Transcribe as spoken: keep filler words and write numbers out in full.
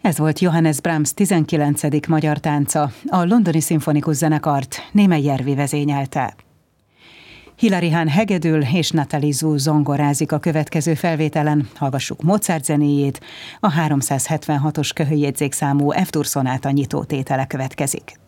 Ez volt Johannes Brahms tizenkilencedik magyar tánca, a Londoni Szimfonikus Zenekart Németh Jervi vezényelte. Hilary Hahn hegedül és Nathalie Zuu zongorázik a következő felvételen, hallgassuk Mozart zenéjét, a háromszázhetvenhatos köhöjjegyzékszámú F-dur szonáta nyitótétele következik.